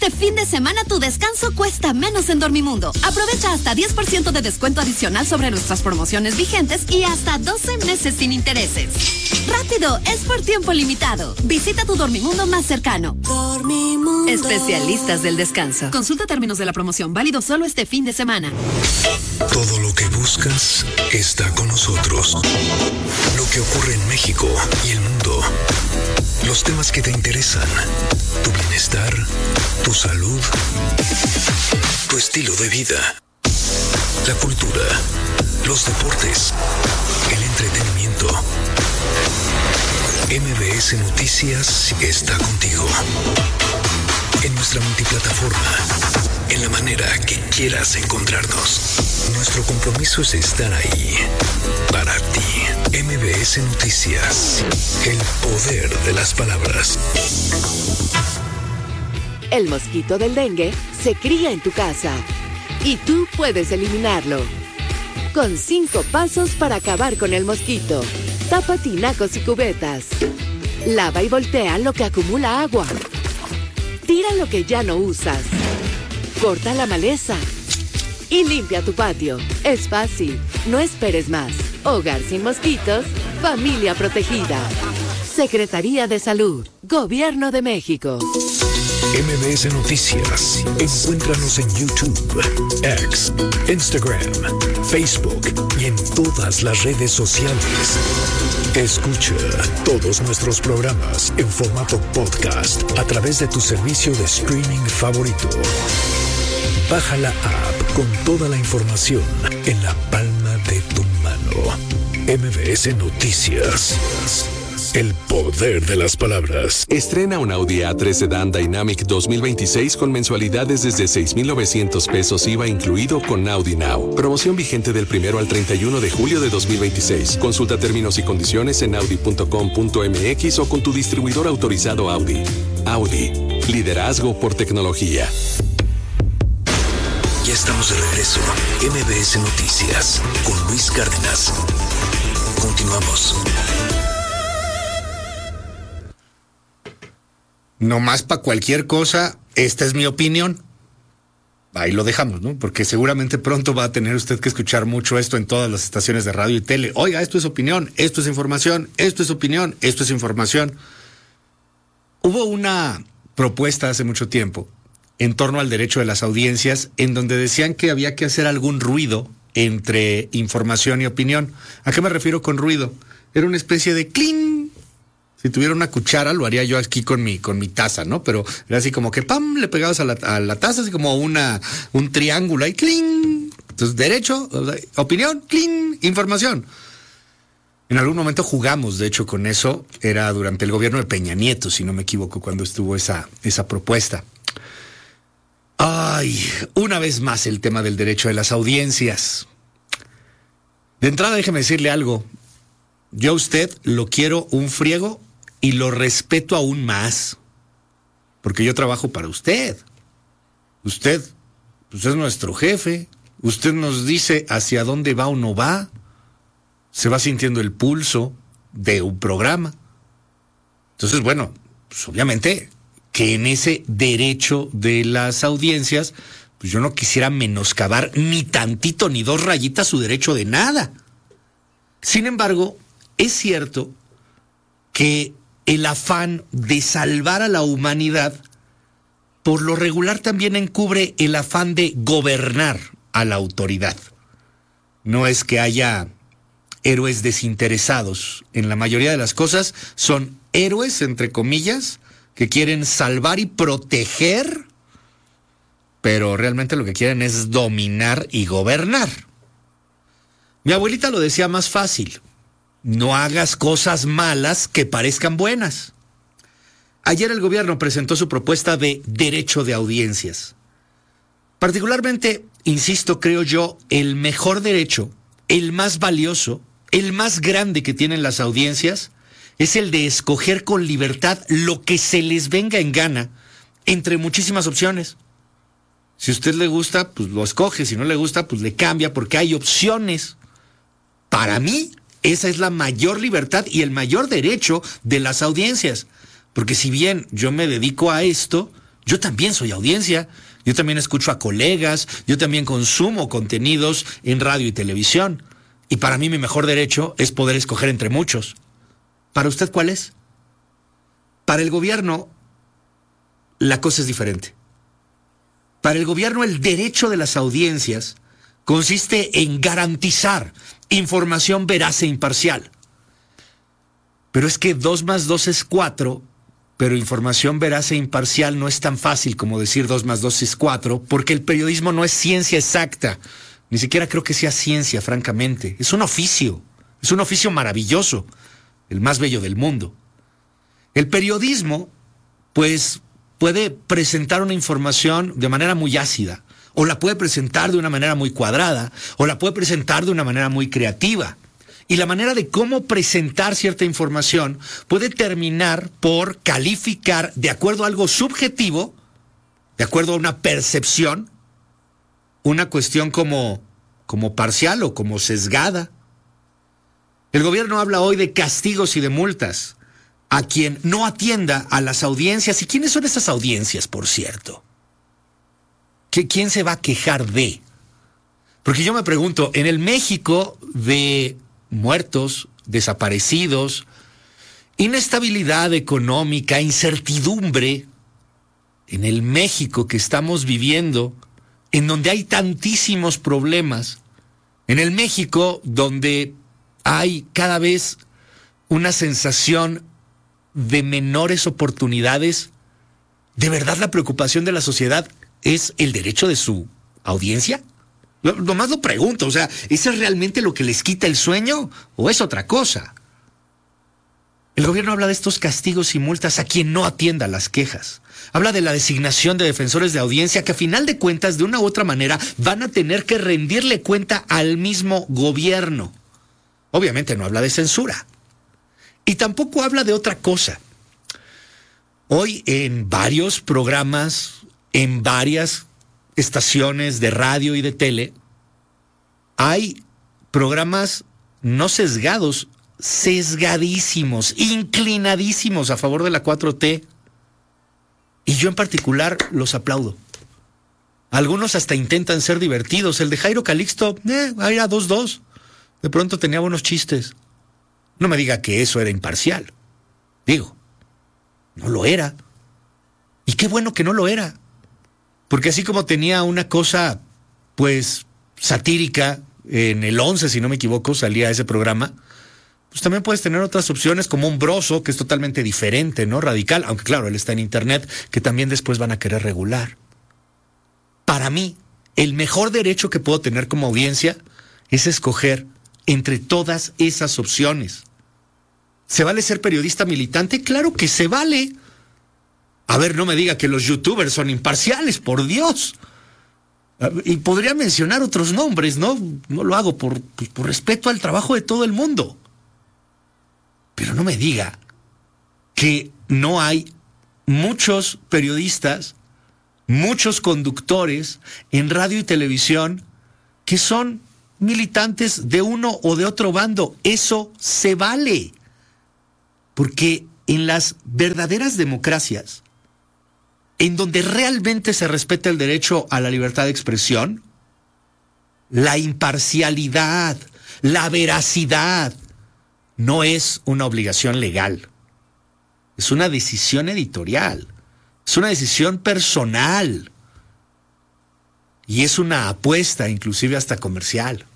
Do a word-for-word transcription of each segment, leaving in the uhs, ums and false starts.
Este fin de semana tu descanso cuesta menos en Dormimundo. Aprovecha hasta diez por ciento de descuento adicional sobre nuestras promociones vigentes y hasta doce meses sin intereses. ¡Rápido! Es por tiempo limitado. Visita tu Dormimundo más cercano. Dormimundo. Especialistas del descanso. Consulta términos de la promoción. Válido solo este fin de semana. Todo lo que buscas está con nosotros. Lo que ocurre en México y el mundo. Los temas que te interesan. Tu bienestar, tu salud, tu estilo de vida, la cultura, los deportes, el entretenimiento. M B S Noticias está contigo. En nuestra multiplataforma, en la manera que quieras encontrarnos. Nuestro compromiso es estar ahí para ti. M B S Noticias, el poder de las palabras. El mosquito del dengue se cría en tu casa y tú puedes eliminarlo. Con cinco pasos para acabar con el mosquito. Tapa tinacos y cubetas. Lava y voltea lo que acumula agua. Tira lo que ya no usas. Corta la maleza. Y limpia tu patio. Es fácil. No esperes más. Hogar sin mosquitos. Familia protegida. Secretaría de Salud. Gobierno de México. M B S Noticias. Encuéntranos en YouTube, X, Instagram, Facebook y en todas las redes sociales. Escucha todos nuestros programas en formato podcast a través de tu servicio de streaming favorito. Baja la app con toda la información en la palma de tu mano. M B S Noticias. El poder de las palabras. Estrena un Audi A tres Sedan Dynamic dos mil veintiséis con mensualidades desde seis mil novecientos pesos I V A incluido con Audi Now. Promoción vigente del primero al treinta y uno de julio de dos mil veintiséis. Consulta términos y condiciones en audi punto com punto m x o con tu distribuidor autorizado Audi. Audi. Liderazgo por tecnología. Ya estamos de regreso. M B S Noticias con Luis Cárdenas. Continuamos. No más para cualquier cosa, esta es mi opinión. Ahí lo dejamos, ¿no? Porque seguramente pronto va a tener usted que escuchar mucho esto en todas las estaciones de radio y tele. Oiga, esto es opinión, esto es información, esto es opinión, esto es información. Hubo una propuesta hace mucho tiempo en torno al derecho de las audiencias en donde decían que había que hacer algún ruido entre información y opinión. ¿A qué me refiero con ruido? Era una especie de cling. Si tuviera una cuchara, lo haría yo aquí con mi, con mi taza, ¿no? Pero era así como que ¡pam! Le pegabas a la, a la taza, así como una, un triángulo ahí, ¡cling! Entonces, derecho, opinión, ¡cling! Información. En algún momento jugamos, de hecho, con eso. Era durante el gobierno de Peña Nieto, si no me equivoco, cuando estuvo esa, esa propuesta. Ay, una vez más el tema del derecho de las audiencias. De entrada, déjeme decirle algo. Yo a usted lo quiero un friego y lo respeto aún más, porque yo trabajo para usted. Usted, usted es nuestro jefe. Usted nos dice hacia dónde va o no va. Se va sintiendo el pulso de un programa. Entonces, bueno, pues obviamente que en ese derecho de las audiencias, pues yo no quisiera menoscabar ni tantito ni dos rayitas su derecho de nada. Sin embargo, es cierto que el afán de salvar a la humanidad por lo regular también encubre el afán de gobernar a la autoridad. No es que haya héroes desinteresados. En la mayoría de las cosas son héroes, entre comillas, que quieren salvar y proteger, pero realmente lo que quieren es dominar y gobernar. Mi abuelita lo decía más fácil. No hagas cosas malas que parezcan buenas. Ayer el gobierno presentó su propuesta de derecho de audiencias. Particularmente, insisto, creo yo, el mejor derecho, el más valioso, el más grande que tienen las audiencias, es el de escoger con libertad lo que se les venga en gana, entre muchísimas opciones. Si a usted le gusta, pues lo escoge. Si no le gusta, pues le cambia, porque hay opciones. Para mí, esa es la mayor libertad y el mayor derecho de las audiencias. Porque si bien yo me dedico a esto, Yo también soy audiencia, yo también escucho a colegas, yo también consumo contenidos en radio y televisión. Y para mí mi mejor derecho es poder escoger entre muchos. ¿Para usted cuál es? Para el gobierno, la cosa es diferente. Para el gobierno, el derecho de las audiencias consiste en garantizar información veraz e imparcial. Pero es que dos más dos es cuatro, pero información veraz e imparcial no es tan fácil como decir dos más dos es cuatro, porque el periodismo no es ciencia exacta. Ni siquiera creo que sea ciencia, francamente. Es un oficio, es un oficio maravilloso, el más bello del mundo. El periodismo, pues, puede presentar una información de manera muy ácida, o la puede presentar de una manera muy cuadrada, o la puede presentar de una manera muy creativa. Y la manera de cómo presentar cierta información puede terminar por calificar de acuerdo a algo subjetivo, de acuerdo a una percepción, una cuestión como, como parcial o como sesgada. El gobierno habla hoy de castigos y de multas a quien no atienda a las audiencias. ¿Y quiénes son esas audiencias, por cierto? ¿Qué, ¿Quién se va a quejar de? Porque yo me pregunto, en el México de muertos, desaparecidos, inestabilidad económica, incertidumbre, en el México que estamos viviendo, en donde hay tantísimos problemas, en el México donde hay cada vez una sensación de menores oportunidades, ¿de verdad la preocupación de la sociedad es el derecho de su audiencia? Nomás lo pregunto, o sea, ¿eso es realmente lo que les quita el sueño o es otra cosa? El gobierno habla de estos castigos y multas a quien no atienda las quejas. Habla de la designación de defensores de audiencia que a final de cuentas, de una u otra manera, van a tener que rendirle cuenta al mismo gobierno. Obviamente no habla de censura. Y tampoco habla de otra cosa. Hoy en varios programas, en varias estaciones de radio y de tele, hay programas no sesgados, sesgadísimos, inclinadísimos a favor de la cuatro T. Y yo en particular los aplaudo. Algunos hasta intentan ser divertidos. El de Jairo Calixto, eh, era dos dos. De pronto tenía buenos chistes. No me diga que eso era imparcial. Digo, no lo era. Y qué bueno que no lo era. Porque así como tenía una cosa, pues, satírica, en el once, si no me equivoco, salía ese programa, pues también puedes tener otras opciones como un Broso, que es totalmente diferente, ¿no? Radical, aunque claro, él está en internet, que también después van a querer regular. Para mí, el mejor derecho que puedo tener como audiencia es escoger entre todas esas opciones. ¿Se vale ser periodista militante? Claro que se vale. A ver, no me diga que los youtubers son imparciales, por Dios. Y podría mencionar otros nombres, ¿no? No lo hago por, pues, por respeto al trabajo de todo el mundo. Pero no me diga que no hay muchos periodistas, muchos conductores en radio y televisión que son militantes de uno o de otro bando. Eso se vale. Porque en las verdaderas democracias, en donde realmente se respeta el derecho a la libertad de expresión, la imparcialidad, la veracidad, no es una obligación legal. Es una decisión editorial. Es una decisión personal. Y es una apuesta, inclusive hasta comercial.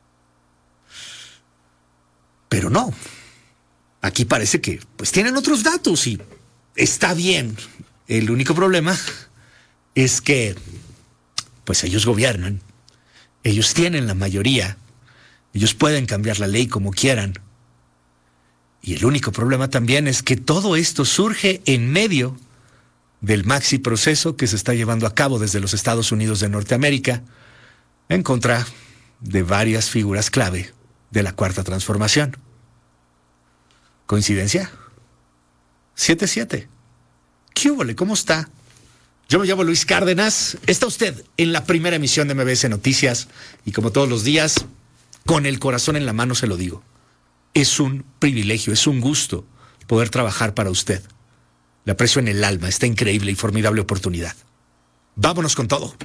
Pero no. Aquí parece que pues tienen otros datos y está bien. El único problema es que pues ellos gobiernan. Ellos tienen la mayoría. Ellos pueden cambiar la ley como quieran. Y el único problema también es que todo esto surge en medio del maxi proceso que se está llevando a cabo desde los Estados Unidos de Norteamérica en contra de varias figuras clave de la Cuarta Transformación. ¿Coincidencia? siete siete. ¿Qué húbole? ¿Cómo está? Yo me llamo Luis Cárdenas. Está usted en la primera emisión de M B S Noticias y como todos los días, con el corazón en la mano se lo digo. Es un privilegio, es un gusto poder trabajar para usted. Le aprecio en el alma esta increíble y formidable oportunidad. Vámonos con todo.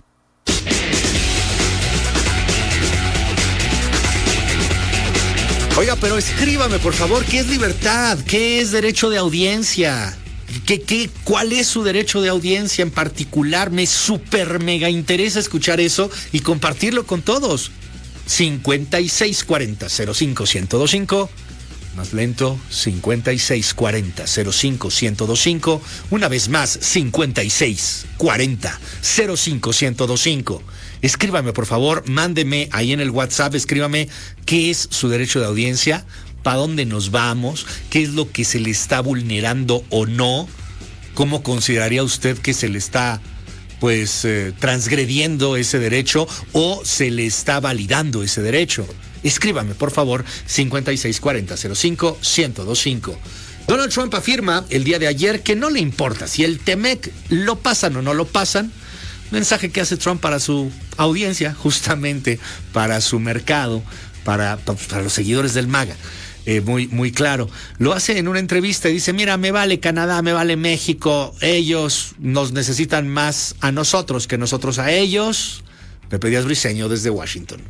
Oiga, pero escríbame, por favor, ¿qué es libertad? ¿Qué es derecho de audiencia? ¿Qué, qué, ¿Cuál es su derecho de audiencia en particular? Me super mega interesa escuchar eso y compartirlo con todos. cincuenta y seis cuarenta cero cinco uno cero dos cinco. Más lento, cincuenta y seis cuarenta cero cinco uno cero dos cinco. Una vez más, cincuenta y seis cuarenta cero cinco uno cero dos cinco. Escríbame, por favor, mándeme ahí en el WhatsApp, escríbame qué es su derecho de audiencia, para dónde nos vamos, qué es lo que se le está vulnerando o no, cómo consideraría usted que se le está pues eh, transgrediendo ese derecho o se le está validando ese derecho. Escríbame, por favor, cincuenta y seis cuarenta cero cinco uno cero dos cinco. Donald Trump afirma el día de ayer que no le importa si el T-M E C lo pasan o no lo pasan. Mensaje que hace Trump para su audiencia, justamente para su mercado, para, para los seguidores del MAGA. Eh, muy, muy claro. Lo hace en una entrevista y dice, mira, me vale Canadá, me vale México, ellos nos necesitan más a nosotros que nosotros a ellos. Pepe Díaz Briceño desde Washington.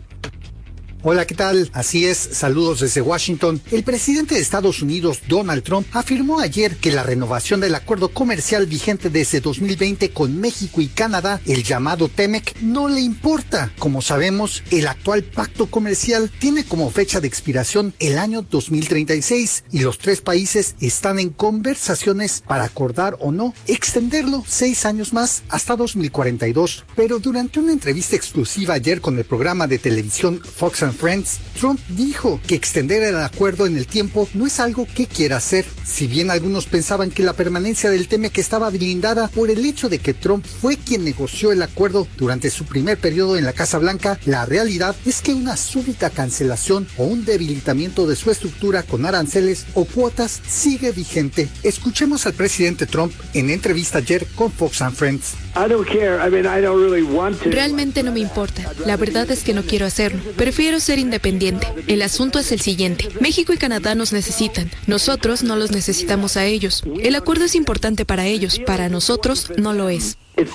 Hola, ¿qué tal? Así es, saludos desde Washington. El presidente de Estados Unidos, Donald Trump, afirmó ayer que la renovación del acuerdo comercial vigente desde dos mil veinte con México y Canadá, el llamado T M E C, no le importa. Como sabemos, el actual pacto comercial tiene como fecha de expiración el año dos mil treinta y seis y los tres países están en conversaciones para acordar o no extenderlo seis años más hasta dos mil cuarenta y dos. Pero durante una entrevista exclusiva ayer con el programa de televisión Fox and Friends, Trump dijo que extender el acuerdo en el tiempo no es algo que quiera hacer. Si bien algunos pensaban que la permanencia del T M E C estaba blindada por el hecho de que Trump fue quien negoció el acuerdo durante su primer periodo en la Casa Blanca, la realidad es que una súbita cancelación o un debilitamiento de su estructura con aranceles o cuotas sigue vigente. Escuchemos al presidente Trump en entrevista ayer con Fox and Friends. Realmente no me importa. La verdad es que no quiero hacerlo. Prefiero ser independiente. El asunto es el siguiente. México y Canadá nos necesitan. Nosotros no los necesitamos a ellos. El acuerdo es importante para ellos. Para nosotros no lo es.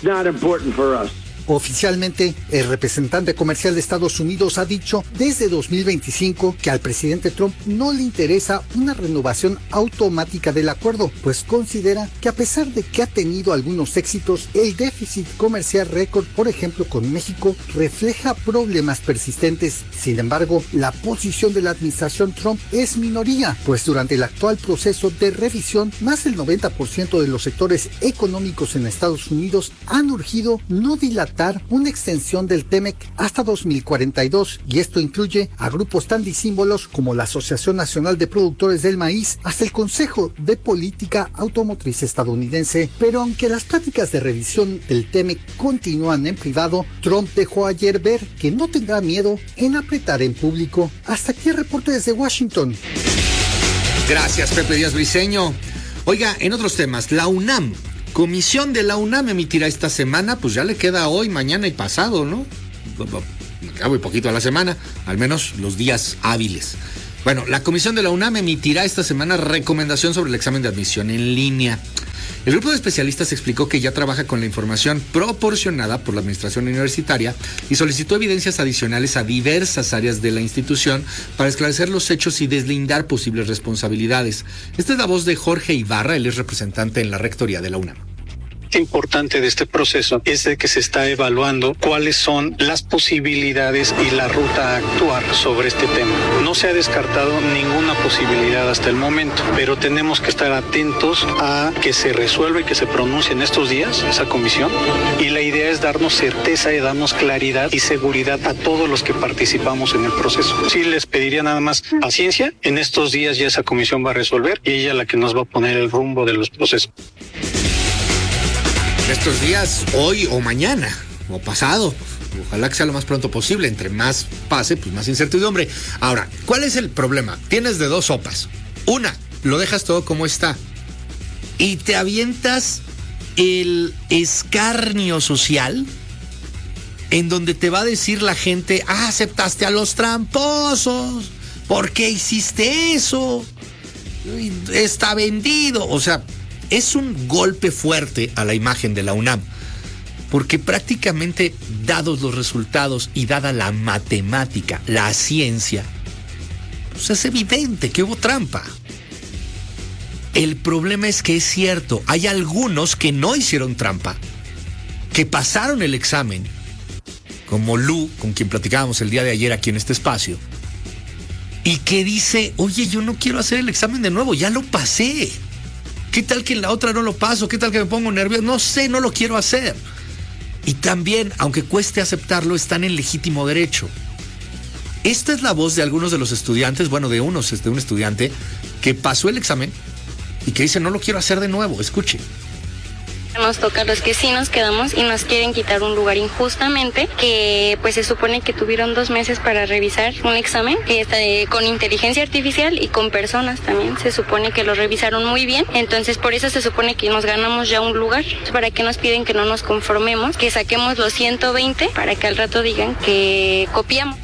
Oficialmente, el representante comercial de Estados Unidos ha dicho desde dos mil veinticinco que al presidente Trump no le interesa una renovación automática del acuerdo, pues considera que a pesar de que ha tenido algunos éxitos, el déficit comercial récord, por ejemplo con México, refleja problemas persistentes. Sin embargo, la posición de la administración Trump es minoría, pues durante el actual proceso de revisión, más del noventa por ciento de los sectores económicos en Estados Unidos han urgido no dilatar una extensión del T M E C hasta dos mil cuarenta y dos, y esto incluye a grupos tan disímbolos como la Asociación Nacional de Productores del Maíz hasta el Consejo de Política Automotriz estadounidense. Pero aunque las pláticas de revisión del T M E C continúan en privado, Trump dejó ayer ver que no tendrá miedo en apretar en público. Hasta aquí el reporte desde Washington. Gracias, Pepe Díaz Briceño. Oiga, en otros temas, la UNAM Comisión de la UNAM emitirá esta semana, pues ya le queda hoy, mañana y pasado, ¿no? Acabo y poquito a la semana, al menos los días hábiles. Bueno, la Comisión de la UNAM emitirá esta semana recomendación sobre el examen de admisión en línea. El grupo de especialistas explicó que ya trabaja con la información proporcionada por la administración universitaria y solicitó evidencias adicionales a diversas áreas de la institución para esclarecer los hechos y deslindar posibles responsabilidades. Esta es la voz de Jorge Ibarra, él es representante en la rectoría de la UNAM. Importante de este proceso es de que se está evaluando cuáles son las posibilidades y la ruta a actuar sobre este tema. No se ha descartado ninguna posibilidad hasta el momento, pero tenemos que estar atentos a que se resuelva y que se pronuncie en estos días esa comisión, y la idea es darnos certeza y darnos claridad y seguridad a todos los que participamos en el proceso. Sí, les pediría nada más paciencia. En estos días ya esa comisión va a resolver y ella es la que nos va a poner el rumbo de los procesos. Estos días, hoy o mañana, o pasado. Ojalá que sea lo más pronto posible. Entre más pase, pues más incertidumbre. Ahora, ¿cuál es el problema? Tienes de dos sopas. Una, lo dejas todo como está y te avientas el escarnio social en donde te va a decir la gente, ah, aceptaste a los tramposos, ¿por qué hiciste eso? Está vendido. O sea, es un golpe fuerte a la imagen de la UNAM, porque prácticamente dados los resultados y dada la matemática, la ciencia, pues es evidente que hubo trampa. El problema es que es cierto, hay algunos que no hicieron trampa, que pasaron el examen, como Lu, con quien platicábamos el día de ayer aquí en este espacio, y que dice, oye, yo no quiero hacer el examen de nuevo, ya lo pasé. ¿Qué tal que en la otra no lo paso? ¿Qué tal que me pongo nervioso? No sé, no lo quiero hacer. Y también, aunque cueste aceptarlo, están en legítimo derecho. Esta es la voz de algunos de los estudiantes, bueno, de unos, de un estudiante que pasó el examen y que dice, no lo quiero hacer de nuevo. Escuche. Nos toca a los que sí nos quedamos y nos quieren quitar un lugar injustamente, que pues se supone que tuvieron dos meses para revisar un examen que está de, con inteligencia artificial y con personas también, se supone que lo revisaron muy bien, entonces por eso se supone que nos ganamos ya un lugar. ¿Para qué nos piden que no nos conformemos, que saquemos los ciento veinte para que al rato digan que copiamos?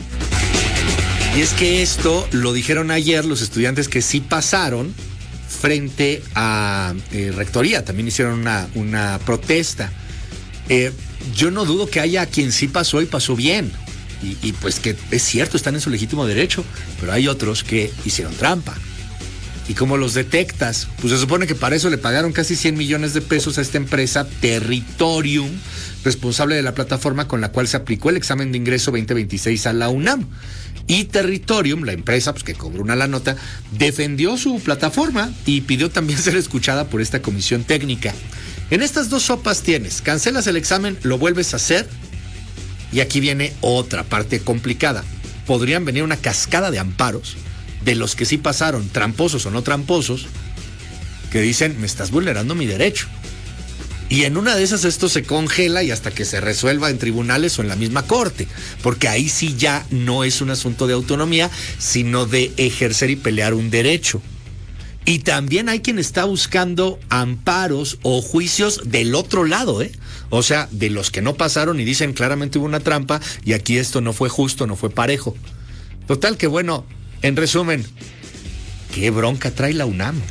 Y es que esto lo dijeron ayer los estudiantes que sí pasaron frente a eh, Rectoría, también hicieron una, una protesta. Eh, yo no dudo que haya quien sí pasó y pasó bien, y, y pues que es cierto, están en su legítimo derecho, pero hay otros que hicieron trampa. ¿Y cómo los detectas? Pues se supone que para eso le pagaron casi cien millones de pesos a esta empresa Territorium, responsable de la plataforma con la cual se aplicó el examen de ingreso veinte veintiséis a la UNAM. Y Territorium, la empresa pues, que cobró una la nota, defendió su plataforma y pidió también ser escuchada por esta comisión técnica. En estas dos sopas tienes, cancelas el examen, lo vuelves a hacer, y aquí viene otra parte complicada. Podrían venir una cascada de amparos de los que sí pasaron, tramposos o no tramposos, que dicen, me estás vulnerando mi derecho. Y en una de esas esto se congela y hasta que se resuelva en tribunales o en la misma corte, porque ahí sí ya no es un asunto de autonomía, sino de ejercer y pelear un derecho. Y también hay quien está buscando amparos o juicios del otro lado, ¿eh? O sea, de los que no pasaron y dicen claramente hubo una trampa y aquí esto no fue justo, no fue parejo. Total que bueno, en resumen, ¿qué bronca trae la UNAM?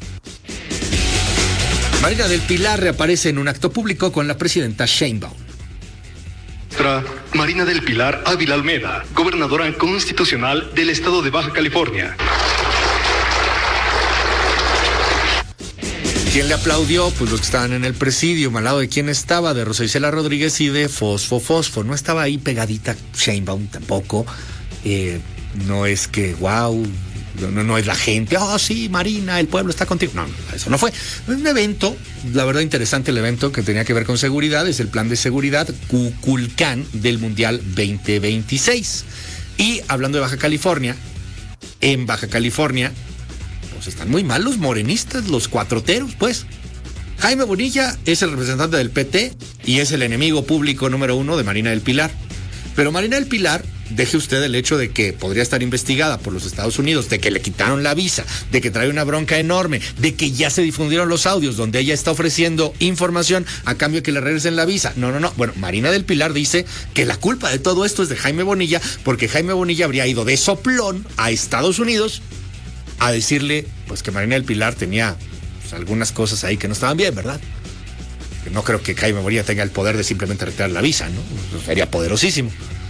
Marina del Pilar reaparece en un acto público con la presidenta Sheinbaum. Marina del Pilar Ávila Almeda, gobernadora constitucional del estado de Baja California. ¿Quién le aplaudió? Pues los que estaban en el presidium. ¿Al lado de quién estaba? De Rosa Isela Rodríguez y de Fosfo Fosfo. No estaba ahí pegadita Sheinbaum tampoco. Eh, no es que, wow... No, no es la gente, oh sí, Marina, el pueblo está contigo. No, no, eso no fue. Es un evento, la verdad interesante el evento que tenía que ver con seguridad, es el plan de seguridad Kukulcán del Mundial veinte veintiséis. Y hablando de Baja California, en Baja California, pues están muy mal los morenistas, los cuatroteros, pues. Jaime Bonilla es el representante del P T y es el enemigo público número uno de Marina del Pilar. Pero Marina del Pilar, deje usted el hecho de que podría estar investigada por los Estados Unidos, de que le quitaron la visa, de que trae una bronca enorme, de que ya se difundieron los audios donde ella está ofreciendo información a cambio de que le regresen la visa. No, no, no. Bueno, Marina del Pilar dice que la culpa de todo esto es de Jaime Bonilla, porque Jaime Bonilla habría ido de soplón a Estados Unidos a decirle, pues que Marina del Pilar tenía pues, algunas cosas ahí que no estaban bien, ¿verdad? No creo que Jaime Bonilla tenga el poder de simplemente retirar la visa, ¿no? Sería poderosísimo.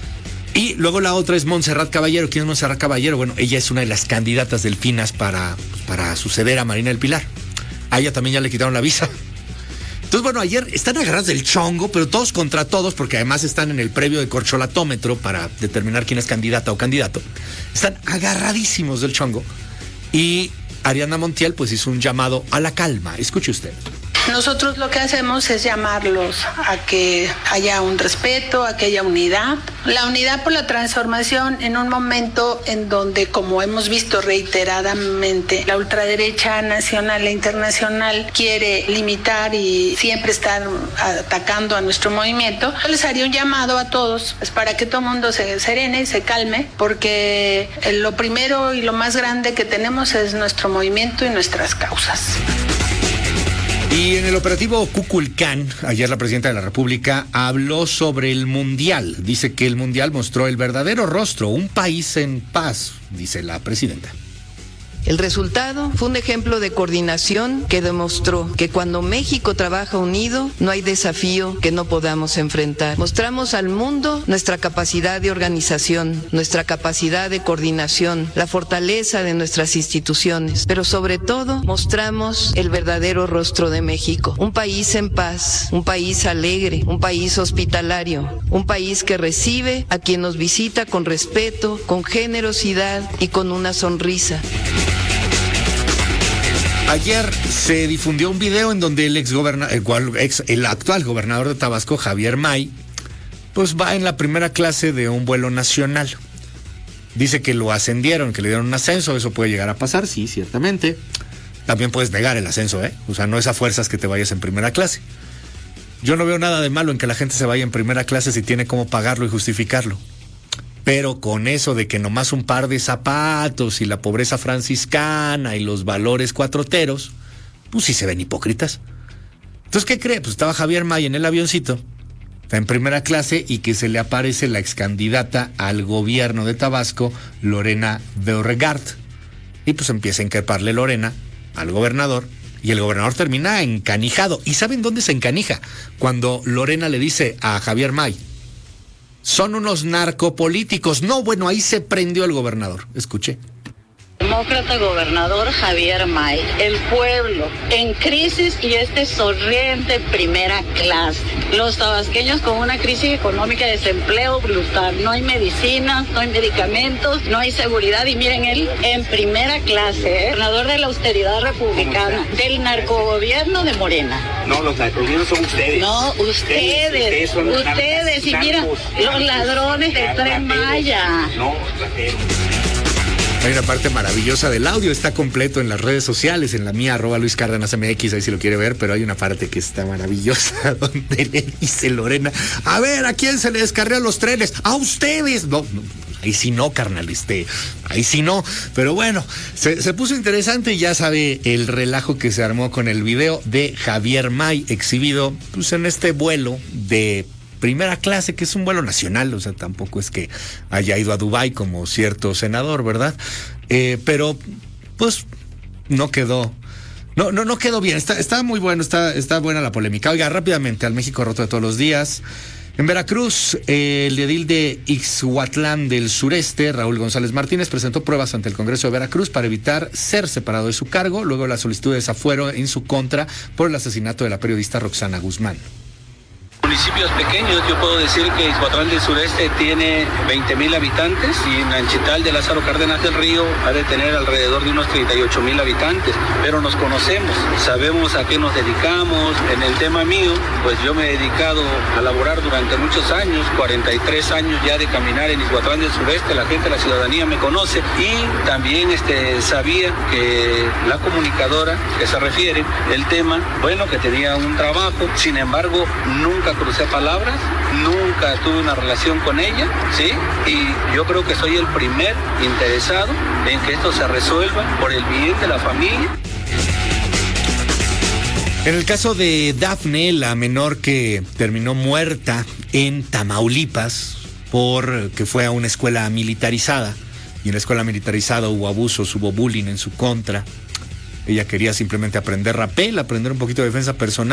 Y luego la otra es Montserrat Caballero. ¿Quién es Montserrat Caballero? Bueno, ella es una de las candidatas delfinas para, pues, para suceder a Marina del Pilar. A ella también ya le quitaron la visa. Entonces, bueno, ayer están agarrados del chongo, pero todos contra todos, porque además están en el previo de corcholatómetro para determinar quién es candidata o candidato. Están agarradísimos del chongo. Y Ariadna Montiel, pues, hizo un llamado a la calma. Escuche usted. Nosotros lo que hacemos es llamarlos a que haya un respeto, a que haya unidad. La unidad por la transformación en un momento en donde, como hemos visto reiteradamente, la ultraderecha nacional e internacional quiere limitar y siempre estar atacando a nuestro movimiento. Yo les haría un llamado a todos pues, para que todo el mundo se serene y se calme, porque lo primero y lo más grande que tenemos es nuestro movimiento y nuestras causas. Y en el operativo Kukulcán, ayer la presidenta de la República habló sobre el Mundial. Dice que el Mundial mostró el verdadero rostro, un país en paz, dice la presidenta. El resultado fue un ejemplo de coordinación que demostró que cuando México trabaja unido, no hay desafío que no podamos enfrentar. Mostramos al mundo nuestra capacidad de organización, nuestra capacidad de coordinación, la fortaleza de nuestras instituciones, pero sobre todo mostramos el verdadero rostro de México, un país en paz, un país alegre, un país hospitalario, un país que recibe a quien nos visita con respeto, con generosidad y con una sonrisa. Ayer se difundió un video en donde el ex goberna, el, cual, ex, el actual gobernador de Tabasco, Javier May, pues va en la primera clase de un vuelo nacional. Dice que lo ascendieron, que le dieron un ascenso, eso puede llegar a pasar, sí, ciertamente. También puedes negar el ascenso, ¿eh? O sea, no es a fuerzas que te vayas en primera clase. Yo no veo nada de malo en que la gente se vaya en primera clase si tiene cómo pagarlo y justificarlo. Pero con eso de que nomás un par de zapatos y la pobreza franciscana y los valores cuatroteros, pues sí se ven hipócritas. Entonces, ¿qué cree? Pues estaba Javier May en el avioncito, está en primera clase, y que se le aparece la excandidata al gobierno de Tabasco, Lorena Beauregard. Y pues empieza a increparle Lorena al gobernador, y el gobernador termina encanijado. ¿Y saben dónde se encanija? Cuando Lorena le dice a Javier May: son unos narcopolíticos. No, bueno, ahí se prendió el gobernador. Escuche. Demócrata gobernador Javier May, el pueblo en crisis y este sonriente primera clase. Los tabasqueños con una crisis económica, desempleo brutal. No hay medicinas, no hay medicamentos, no hay seguridad. Y miren, él en primera clase, ¿eh? Gobernador de la austeridad republicana, del narcogobierno de Morena. No, los narcogobiernos son ustedes. No, ustedes. Ustedes, son los ustedes. Y mira, los ladrones del Tren Maya. No, rateros. Hay una parte maravillosa del audio, está completo en las redes sociales, en la mía, arroba Luis Cárdenas M X, ahí si lo quiere ver, pero hay una parte que está maravillosa donde le dice Lorena: a ver, ¿a quién se le descarrió los trenes? ¡A ustedes! No, no, ahí sí no, carnal, este, ahí sí no. Pero bueno, se, se puso interesante y ya sabe el relajo que se armó con el video de Javier May exhibido pues en este vuelo de primera clase, que es un vuelo nacional, o sea, tampoco es que haya ido a Dubái como cierto senador, ¿verdad? Eh, pero, pues, no quedó, no, no, no quedó bien, está, está muy bueno, está, está buena la polémica. Oiga, rápidamente, al México roto de todos los días. En Veracruz, eh, el edil de Ixhuatlán del Sureste, Raúl González Martínez, presentó pruebas ante el Congreso de Veracruz para evitar ser separado de su cargo, luego de la solicitud de desafuero en su contra por el asesinato de la periodista Roxana Guzmán. Municipios pequeños, yo puedo decir que Ixhuatlán del Sureste tiene veinte mil habitantes y Nanchital de Lázaro Cárdenas del Río ha de tener alrededor de unos treinta y ocho mil habitantes, pero nos conocemos, sabemos a qué nos dedicamos. En el tema mío, pues yo me he dedicado a laborar durante muchos años, cuarenta y tres años ya de caminar en Ixhuatlán del Sureste, la gente, la ciudadanía me conoce, y también este, sabía que la comunicadora que se refiere, el tema, bueno, que tenía un trabajo, sin embargo, nunca crucé palabras, nunca tuve una relación con ella, ¿sí? Y yo creo que soy el primer interesado en que esto se resuelva por el bien de la familia. En el caso de Dafne, la menor que terminó muerta en Tamaulipas porque fue a una escuela militarizada, y en la escuela militarizada hubo abusos, hubo bullying en su contra. Ella quería simplemente aprender rapel, aprender un poquito de defensa personal.